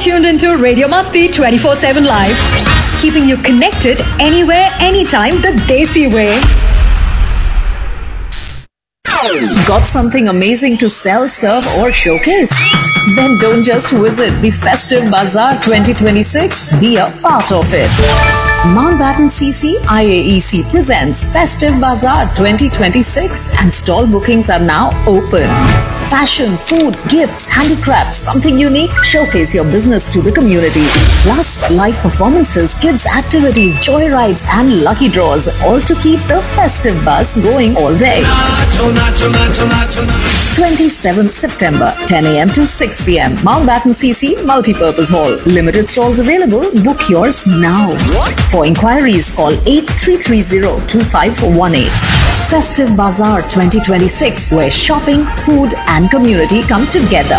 tuned into Radio Masti 24/7 Live, keeping you connected anywhere, anytime the Desi way. Got something amazing to sell, serve or showcase? Then don't just visit the Festive Bazaar 2026, be a part of it. Mountbatten CC IAEC presents Festive Bazaar 2026 and stall bookings are now open. Fashion, food, gifts, handicrafts, something unique, showcase your business to the community. Plus live performances, kids activities, joyrides and lucky draws, all to keep the festive buzz going all day. 27th September, 10 a.m. to 6 p.m. Mountbatten CC Multipurpose Hall. Limited stalls available. Book yours now. For inquiries, call 8330-2518. Festive Bazaar 2026, where shopping, food and community come together.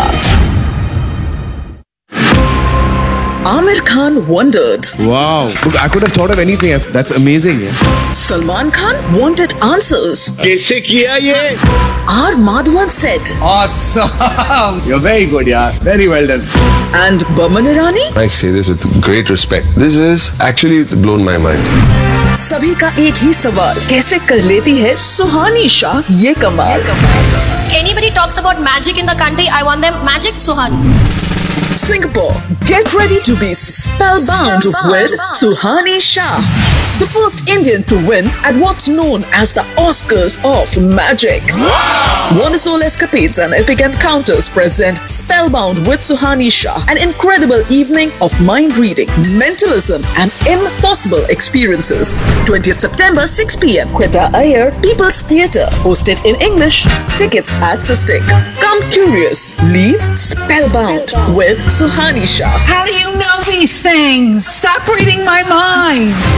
Amir Khan wondered. Wow. Look, I could have thought of anything. That's amazing. Yeah. Salman Khan wanted answers. कैसे किया ये? R. Madhavan said. Awesome. You're very good, yeah. Very well done. And Boman Irani? I say this with great respect. This is actually it's blown my mind. सभी का एक ही सवाल, कैसे कर लेती है सुहानी शाह ये कमाल? Anybody talks about magic in the country, I want them magic Suhani. Singapore, get ready to be spellbound with Suhani Shah, the first Indian to win at what's known as the Oscars of Magic. Wonderful escapades and epic encounters present Spellbound with Suhani Shah, an incredible evening of mind reading, mentalism and impossible experiences. 20th September, 6 p.m. Quetta Iyer, People's Theatre, hosted in English. Tickets at Sistik. Come curious, leave spellbound with Suhani Shah. How do you know these things? Stop reading my mind.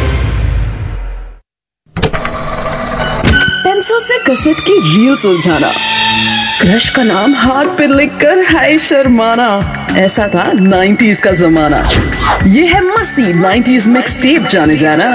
Pencil से cassette की reel सुलझाना, crush का नाम हाथ पे लिखकर हाय शर्माना, ऐसा था 90s का जमाना। ये है मस्ती 90s मिक्स टेप जाने जाना।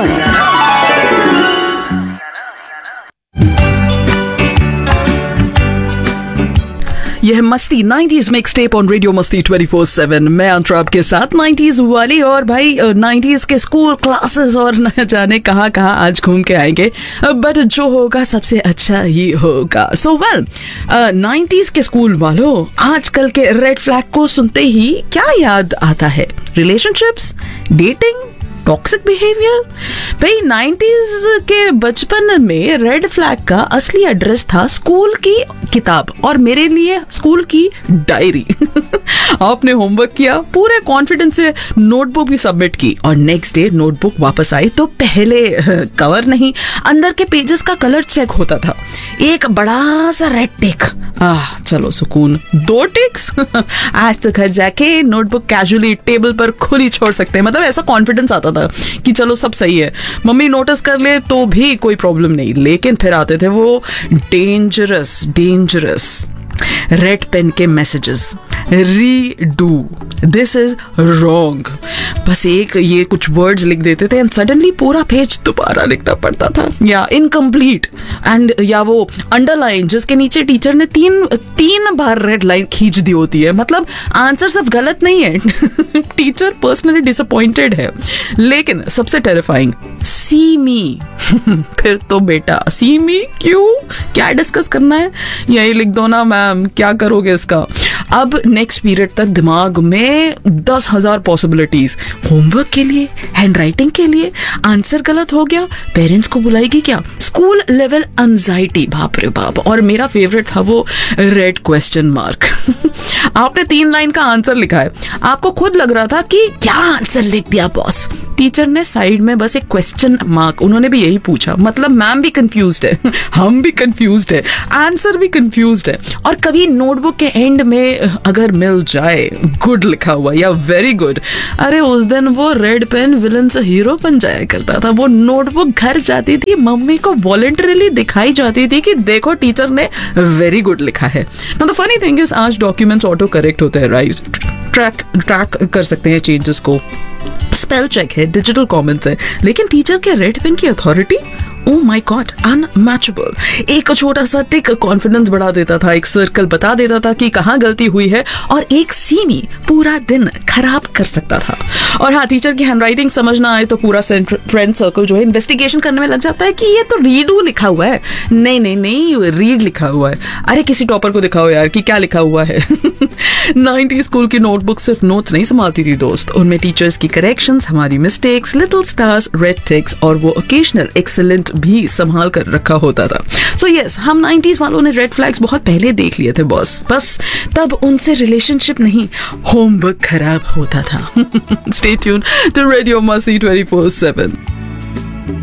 यह मस्ती 90s mix tape on radio मस्ती 24/7। मैं अंतरा आपके साथ 90s वाली, और भाई 90s के स्कूल क्लासेस और न जाने कहाँ कहाँ आज घूम के आएंगे, बट जो होगा सबसे अच्छा ही होगा। सो वेल 90s के स्कूल वालों, आजकल के रेड फ्लैग को सुनते ही क्या याद आता है? Relationships, dating, toxic behaviour? भाई 90s के बचपन में रेड फ्लैग का असली एड्रेस था स्कूल की किताब, और मेरे लिए स्कूल की डायरी। आपने होमवर्क किया, पूरे कॉन्फिडेंस से नोटबुक भी सबमिट की, और नेक्स्ट डे नोटबुक वापस आई तो पहले कवर नहीं, अंदर के पेजेस का कलर चेक होता था। एक बड़ा सा रेड टिक, चलो सुकून। 2 टिक्स, आज तो घर जाके नोटबुक कैजुअली टेबल पर खुली छोड़ सकते हैं। मतलब ऐसा कॉन्फिडेंस आता था कि चलो सब सही है, मम्मी नोटिस कर ले तो भी कोई प्रॉब्लम नहीं। लेकिन फिर आते थे वो डेंजरस रेड पेन के messages, redo, this is wrong. बस एक ये कुछ वर्ड्स लिख देते थे एंड सडनली पूरा पेज दोबारा लिखना पड़ता था, या इनकम्प्लीट, एंड या वो अंडरलाइन जिसके नीचे टीचर ने तीन बार रेड लाइन खींच दी होती है। मतलब आंसर सब गलत नहीं है, टीचर पर्सनली डिसअपॉइंटेड है। लेकिन सबसे टेरिफाइंग, सी मी। फिर तो बेटा सी मी क्यों, क्या डिस्कस करना है, यही लिख दो ना मैम, क्या करोगे इसका? अब नेक्स्ट पीरियड तक दिमाग में 10,000 पॉसिबिलिटीज, होमवर्क के लिए, हैंडराइटिंग के लिए, आंसर गलत हो गया, पेरेंट्स को बुलाएगी क्या, स्कूल लेवल एंजाइटी, बाप रे बाप। और मेरा फेवरेट था वो रेड क्वेश्चन मार्क। आपने 3 लाइन का आंसर लिखा है, आपको खुद लग रहा था कि क्या आंसर लिख दिया बॉस, टीचर ने साइड में बस एक क्वेश्चन मार्क, उन्होंने भी यही पूछा। मतलब मैम भी कंफ्यूज्ड है, हम भी कंफ्यूज्ड है, आंसर भी कंफ्यूज्ड है। और कभी नोटबुक के एंड में अगर मिल जाए गुड लिखा हुआ या वेरी गुड, अरे उस दिन वो रेड पेन विलन से हीरो बन जाया करता था। वो नोटबुक घर जाती थी, मम्मी को वॉलंटरीली दिखाई जाती थी कि देखो टीचर ने वेरी गुड लिखा है। द फनी थिंग इज आज डॉक्यूमेंट्स ऑटो करेक्ट होते हैं, राइट? ट्रैक कर सकते हैं चेंजेस को, स्पेल चेक है, डिजिटल कमेंट्स है, लेकिन टीचर के रेड पेन की authority oh my God, unmatchable. एक छोटा सा टिक कॉन्फिडेंस बढ़ा देता था, एक सर्कल बता देता था कि कहाँ गलती हुई है, और एक सीमी पूरा दिन खराब कर सकता था। और हाँ, टीचर की हैंडराइटिंग समझना आए तो पूरा फ्रेंड सर्कल जो है इन्वेस्टिगेशन करने में लग जाता है कि ये तो रीडू लिखा हुआ है। नहीं, रीड लिखा हुआ है। अरे किसी टॉपर को दिखाओ यार कि क्या लिखा हुआ है। 90 स्कूल की नोटबुक सिर्फ नोट्स नहीं संभालती थी दोस्त, उनमें टीचर्स की करेक्शंस, हमारी mistakes, little stars, red ticks और वो ओकेजनल एक्सीलेंट भी संभाल कर रखा होता था। सो यस, हम 90s वालों ने रेड फ्लैग्स बहुत पहले देख लिए थे बॉस, बस तब उनसे रिलेशनशिप नहीं, होमवर्क खराब होता था। स्टे ट्यून्ड टू रेडियो मस्ती 24/7।